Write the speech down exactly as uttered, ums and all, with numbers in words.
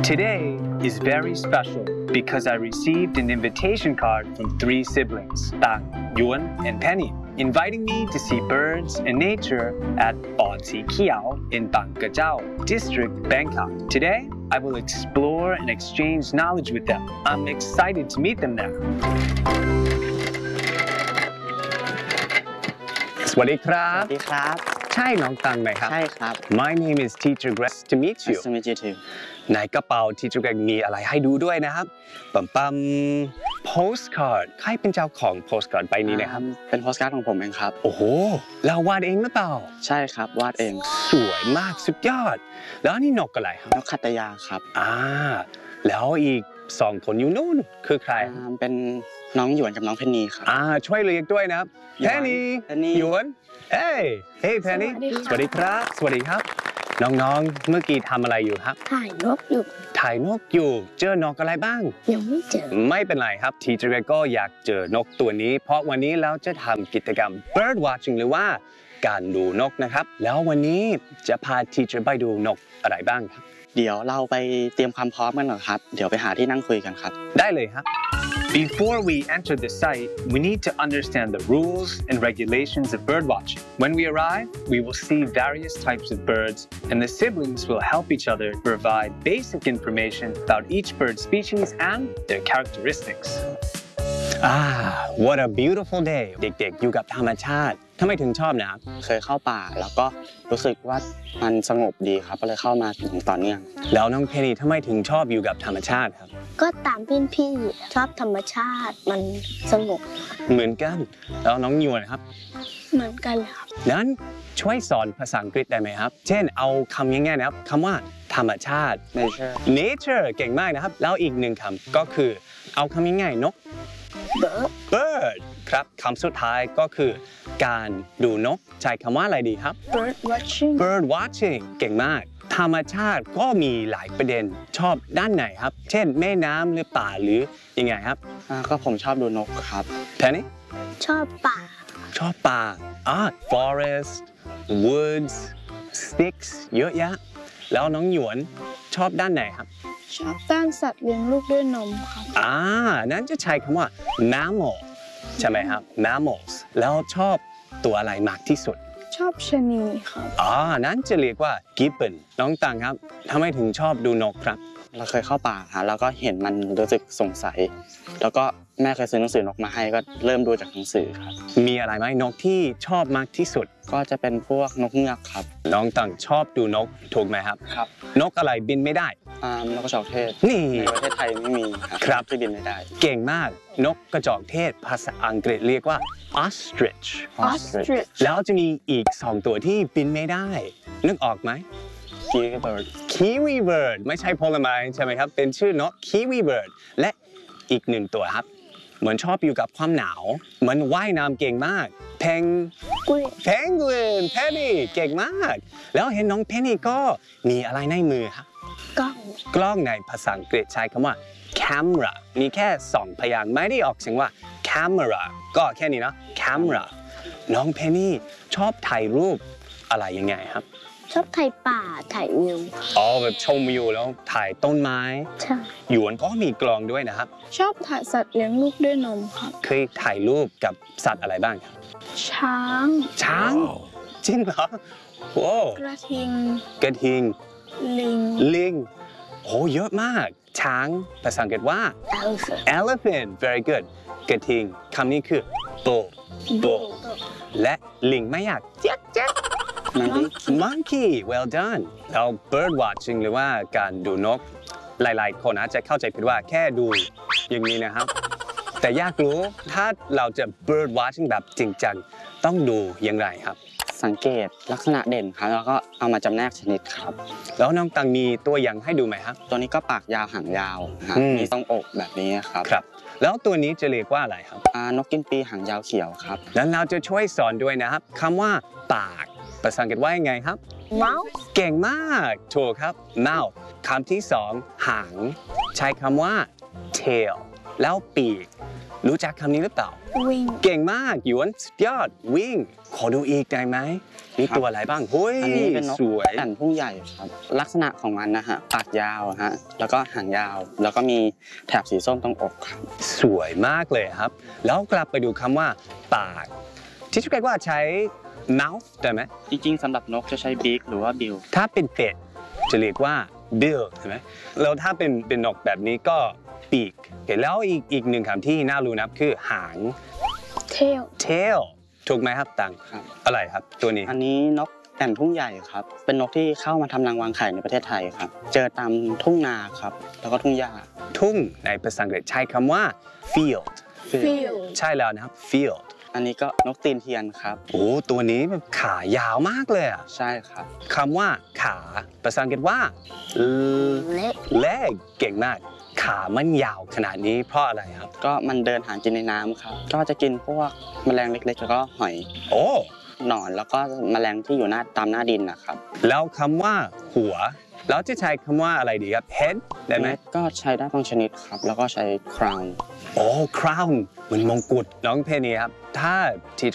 Today is very special because I received an invitation card from three siblings, Tang, Yuan, and Penny, inviting me to see birds and nature at Bon Si Kiao in Bang Kajau District, Bangkok. Today, I will explore and exchange knowledge with them. I'm excited to meet them there. สวัสดีครับสวัสดีครับใช่น้องตังไหมครับใช่ครับ My name is Teacher Greg. Nice to meet you. Nice to meet you too. ในกระเป๋า Teacher Greg มีอะไรให้ดูด้วยนะครับปั๊มปั๊ม postcard ใครเป็นเจ้าของ postcard ใบนี้นะครับเป็นโพสการ์ดของผมเองครับโอ้โหเราวาดเองหรือเปล่าใช่ครับวาดเองสวยมากสุดยอดแล้วนี่นกอะไรครับนกขัตยาครับอ่าแล้วอีกสองคนอยู่นู่นคือใครอ่าเป็นน้องหยวนกับน้องเพนนีครับอ่าช่วยเรียกด้วยนะครับหยวน Penny Penny หยวนเฮ้ยเฮ้ย Penny สวัสดีครับสวัสดีครับน้องๆเมื่อกี้ทำอะไรอยู่ครับถ่ายนกอยู่ถ่ายนกอยู่เจอนกอะไรบ้างยังไม่เจอไม่เป็นไรครับทีเจอร์ก็อยากเจอนกตัวนี้เพราะวันนี้เราจะทำกิจกรรม bird watching หรือว่าการดูนกนะครับแล้ววันนี้จะพาทีเจอร์ไปดูนกอะไรบ้างครับเดี๋ยวเราไปเตรียมความพร้อมกันก่อนครับ เดี๋ยวไปหาที่นั่งคุยกันครับได้เลยครับ Before we enter the site, we need to understand the rules and regulations of birdwatching. When we arrive, we will see various types of birds, and the siblings will help each other provide basic information about each bird species and their characteristics. Ah, what a beautiful day. เด็กๆอยู่กับธรรมชาติทำไมถึงชอบนะครับเคยเข้าป่าแล้วก็รู้สึกว่ามันสงบดีครับก็เลยเข้ามาถึงต่อเนื่องแล้วน้องเพนนีทำไมถึงชอบอยู่กับธรรมชาติครับก็ตามพี่พี่ชอบธรรมชาติมันสงบเหมือนกัน แล้วน้องยวนครับเหมือนกันเลยครับนั้นช่วยสอนภาษาอังกฤษได้ไหมครับ เช่นเอาคำง่ายๆนะครับคำว่าธรรมชาติ nature nature เก่งมากนะครับ แล้วอีกหนึ่งคำก็คือเอาคำง่ายๆนก bird bird ครับคำสุดท้ายก็คือการดูนกใช้คำว่าอะไรดีครับ bird watching bird watching เก่งมาก ธรรมชาติก็มีหลายประเด็นชอบด้านไหนครับ เช่นแม่น้ำหรือป่าหรือยังไงครับอ่าก็ผมชอบดูนกครับแพนนี่ชอบป่าชอบป่าอ่า forest woods sticks เยอะแยะแล้วน้องหยวนชอบด้านไหนครับชอบด้านสัตว์เลี้ยงลูกด้วยนมครับอ่านั้นจะใช้คำว่า mammal ใช่ไหมครับ mammals แล้วชอบตัวอะไรมากที่สุดชอบชะนีครับอ่านั้นจะเรียกว่า gibbon น้องตังครับทำไมถึงชอบดูนกครับเราเคยเข้าป่าฮะแล้วก็เห็นมันรู้สึกสงสัย แล้วก็แม่เคยซื้อหนังสือนกมาให้ก็เริ่มดูจากหนังสือครับมีอะไรไหมนกที่ชอบมากที่สุดก็จะเป็นพวกนกเงือกครับน้องตังชอบดูนกถูกไหมครับครับนกอะไรบินไม่ได้อ่านกกระจอกเทศนี่ในประเทศไทยไม่มีครับครับที่บินไม่ได้เก่งมากนกกระจอกเทศภาษาอังกฤษเรียกว่า ostrich ostrich แล้วจะมีอีกสองตัวที่บินไม่ได้ นึกออกไหม kiwi bird kiwi bird ไม่ใช่ผลไม้ใช่ไหมครับเป็นชื่อนก kiwi bird และอีกหนึ่งตัวครับเหมือนชอบอยู่กับความหนาวเหมือนว่ายน้ำเก่งมากเพงกุ้ยเพนกวินเพนนีเก่งมาก แล้วเห็นน้องเพนนีก็มีอะไรในมือครับกล้องกล้องในภาษาอังกฤษใช้คำว่า camera มีแค่สองพยางค์ไม่ได้ออกเสียงว่า camera ก็แค่นี้นะ camera น้องเพนนีชอบถ่ายรูปอะไรยังไงครับชอบถ่ายป่าถ่ายวิวอ๋อแบบชมวิวแล้วถ่ายต้นไม้ใช่หยวนก็มีกลองด้วยนะครับชอบถ่ายสัตว์เลี้ยงลูกด้วยนมครับเคยถ่ายรูปกับสัตว์อะไรบ้างครับช้างช้างจริงเหรอโอ้กระทิงกระทิงลิงลิงโหเยอะมาก ช้างภาษาอังกฤษว่า elephant elephant very good กระทิงคำนี้คือ bull bull และลิงไม่อยากเจ๊กเจ๊ก monkey monkey well done แล้ว bird watching หรือว่าการดูนกหลายๆ คนอาจจะเข้าใจผิดว่าแค่ดูอย่างนี้นะครับ แต่อยากรู้ถ้าเราจะ bird watching แบบจริงจังต้องดูอย่างไรครับสังเกตลักษณะเด่นครับแล้วก็เอามาจำแนกชนิดครับแล้วน้องตังมีตัวอย่างให้ดูไหมครับตัวนี้ก็ปากยาวหางยาวนะฮะอืมมีทรงอกแบบนี้ครับครับ แล้วตัวนี้จะเรียกว่าอะไรครับอ่านกกินปีหางยาวเขียวครับแล้วเราจะช่วยสอนด้วยนะครับคำว่าปากภาษาอังกฤษว่ายังไงครับ mouse เก่งมากถูกครับ mouth คำที่สองหาง ใช้คำว่า tail แล้วปีกรู้จักคำนี้หรือเปล่าวิ่งเก่งมากหยวนสุดยอดวิ่งขอดูอีกได้ไหมมีตัวอะไรบ้างเฮ้ยอันนี้เป็นนกสวยแอ่นพุ่งใหญ่ครับลักษณะของมันนะฮะปากยาวฮะแล้วก็หางยาว แล้วก็มีแถบสีส้มตรงอกครับสวยมากเลยครับ แล้วกลับไปดูคำว่าปากที่ชุกว่าใช้ mouth ได้ไหมจริงๆสำหรับนกจะใช้ beak หรือว่า bill ถ้าเป็นเป็ดจะเรียกว่า bill ใช่ไหมแล้วถ้าเป็นเป็นนกแบบนี้ก็ปีกโอเคแล้วอีกอีกหนึ่งคำที่น่ารู้นะครับคือหางเทล tail ถูกไหมครับตังครับอะไรครับตัวนี้อันนี้นกแอ่นทุ่งใหญ่ครับเป็นนกที่เข้ามาทำรังวางไข่ในประเทศไทยครับเจอตามทุ่งนาครับแล้วก็ทุ่งหญ้าทุ่งในภาษาอังกฤษใช้คำว่า field ฟิลใช่แล้วนะครับ field อันนี้ก็นกตีนเทียนครับโอ้ตัวนี้แบบขายาวมากเลยอะใช่ครับคำว่าขาภาษาอังกฤษว่าเล็ก leg เก่งมาก ขามันยาวขนาดนี้เพราะอะไรครับก็มันเดินหากินในน้ำครับก็จะกินพวกแมลงเล็กๆแล้วก็หอยโอ้หนอนแล้วก็แมลงที่อยู่หน้าตามหน้าดินนะครับแล้วคำว่าหัวเราจะใช้คำว่าอะไรดีครับ head ได้ไหมเม็ดก็ใช้ได้บางชนิดครับแล้วก็ใช้ crown โอ้ crown เหมือนมงกุฎน้องเพนีครับ ถ้าที่